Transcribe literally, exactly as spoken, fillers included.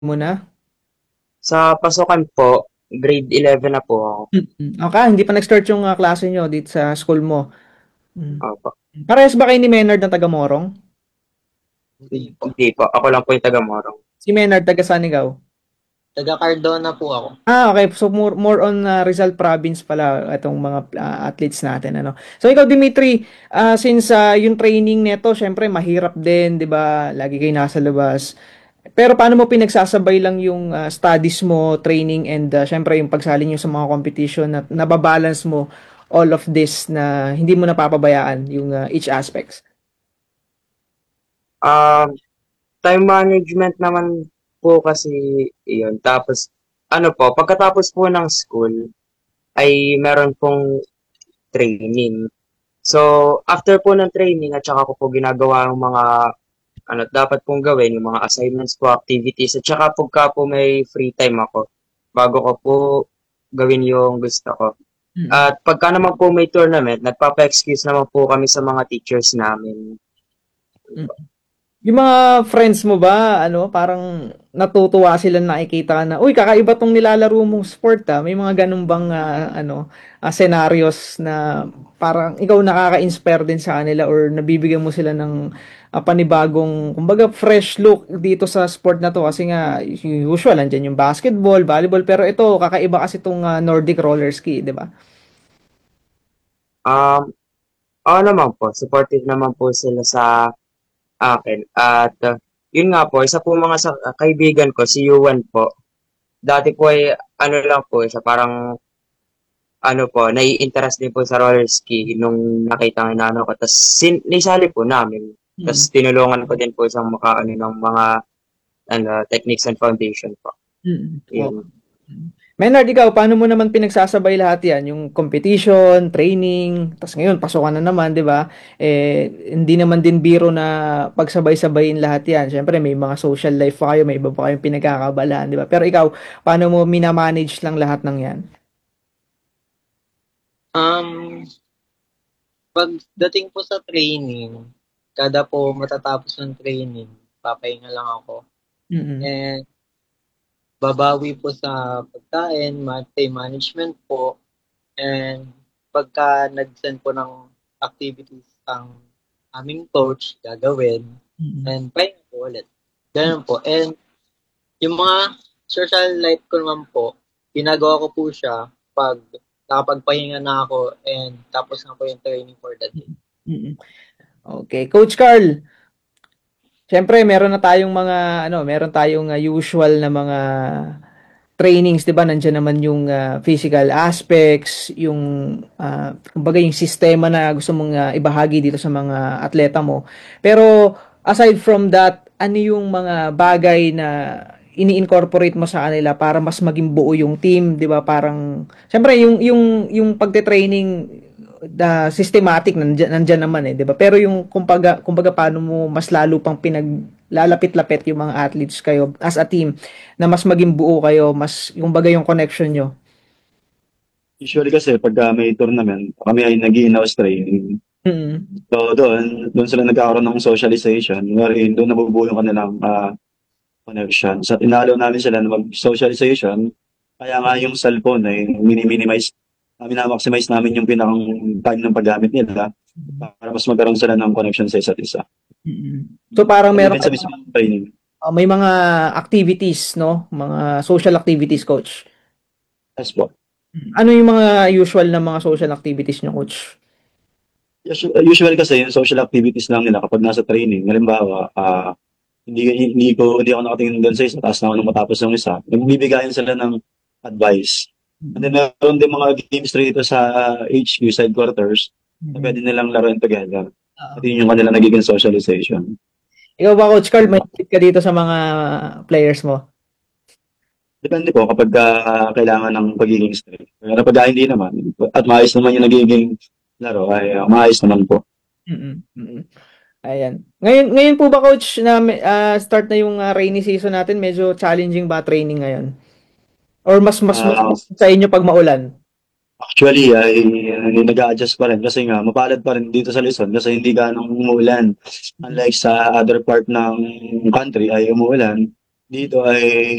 mo na? Sa pasukan po, grade eleven na po ako. Mm. Okay, hindi pa nag-start yung ah, klase nyo dito sa school mo. Mm. Opo. Parehas ba kayo ni Maynard ng taga Morong? Hindi po, ako lang po yung taga Morong. Si Maynard taga saan ikaw? Taga Cardona po ako. Ah, okay. So more, more on ah, Rizal Province pala itong mga ah, athletes natin ano. So ikaw Dimitri, ah, since ah, yung training nito, syempre mahirap din, 'di ba? Lagi kayo nasa labas. Pero paano mo pinagsasabay lang yung ah, studies mo, training and ah, syempre yung pagsali niyo sa mga competition na nababalance mo all of this na hindi mo napapabayaan yung ah, each aspects? Um, Time management naman po kasi yun. Tapos, ano po, pagkatapos po ng school, ay meron pong training. So, after po ng training, at saka ko po ginagawa yung mga, ano, dapat pong gawin, yung mga assignments po, activities, at saka pagka po may free time ako, bago ko po gawin yung gusto ko. Mm. At pagka naman po may tournament, nagpapa-excuse naman po kami sa mga teachers namin. Mm. Yung mga friends mo ba, ano, parang natutuwa sila na nakikita ka na, uy, kakaiba tong nilalaro mong sport ah. May mga ganun bang, ah, ano, ah, scenarios na parang ikaw nakaka-inspire din sa kanila or nabibigyan mo sila ng ah, panibagong, kumbaga, fresh look dito sa sport na to. Kasi nga, usual, andyan yung basketball, volleyball, pero ito, kakaiba kasi itong ah, Nordic roller ski, di ba? Um, Oo naman po, supportive naman po sila sa akin. At uh, yun nga po, isa po mga sa, uh, kaibigan ko, si Yuan po. Dati po ay ano lang po siya, parang ano po, nai-interest din po sa roller ski nung nakita ng inano ko. Tapos sin nisali po namin. Tapos Mm. tinulungan ko din po siyang makaano ng mga ano, techniques and foundation po. Mm. Yun. Oo. Maynard, ikaw, paano mo naman pinagsasabay lahat yan? Yung competition, training, tapos ngayon, pasukan na naman, di ba? Eh, hindi naman din biro na pagsabay-sabayin lahat yan. Siyempre, may mga social life pa kayo, may iba pa kayong pinagkakabalaan, di ba? Pero ikaw, paano mo minamanage lang lahat ng yan? Um, Pagdating po sa training, kada po matatapos ng training, papahinga lang ako. Mm-mm. And babawi po sa pagkain, time management po. And pagka nag-send po ng activities ang aming coach, gagawin. Mm-mm. And pahinga po ulit. Ganun po. And yung mga social life ko naman po, ginagawa ko po siya pag nakapagpahinga na ako and tapos na po yung training for the day. Mm-mm. Okay. Coach Carl, siyempre, meron na tayong mga, ano, meron tayong ah, usual na mga trainings, 'di ba? Nandiyan naman yung ah, physical aspects, yung ah, kumbaga yung sistema na gusto mong ah, ibahagi dito sa mga atleta mo. Pero aside from that, ano yung mga bagay na ini-incorporate mo sa kanila para mas maging buo yung team, 'di ba? Parang syempre yung yung yung pagte-training the systematic nandiyan, nandiyan naman eh, 'di ba? Pero yung kumbaga kumbaga paano mo mas lalo pang pinag lalapit-lapit yung mga athletes kayo as a team na mas maging buo kayo, mas yung bagay yung connection nyo. Usually kasi pagka may tournament, kami ay nag-i-in-house training. Mm. So doon, doon sila nagkakaroon ng socialization, wherein doon nabubuo yung kanilang ah, connection. Sa inalaw namin sila na mag-socialization, kaya nga yung cellphone ay mini-minimize, uh, minamaximize namin yung pinakang time ng paggamit nila para mas magkaroon sila ng connection sa isa't isa. Mm. So parang And meron even sa kayong, mismong training. uh, may mga activities, no? Mga social activities, coach. Yes po. Ano yung mga usual na mga social activities nyo, coach? Usu- Usually kasi yung social activities lang nila kapag nasa training, halimbawa, ah hindi, hindi ko hindi ako nakatingin doon sa isa, taas na ako nung matapos ng isa. Nagbibigayan sila ng advice. And then meron din mga games dito sa H Q, side quarters, na Mm. pwede nilang laruin together. At Ah. yun yung kanila nagiging socialization. Ikaw ba, Coach Carl, may tip ka dito sa mga players mo? Depende po kapag ah, kailangan ng pagiging strict. Pero kapag ah, hindi naman, at maayos naman yung nagiging laro, ay uh, maayos naman po. Mm. Mm. Ayan. Ngayon, ngayon po ba, Coach, na ah, start na yung ah, rainy season natin, medyo challenging ba training ngayon? Or mas mas mas Ah, sa inyo pag maulan? Actually, ay uh, nag-a-adjust pa rin kasi nga mapalad pa rin dito sa Luzon kasi hindi ganong umuulan. Unlike sa other part ng country ay umuulan. dito ay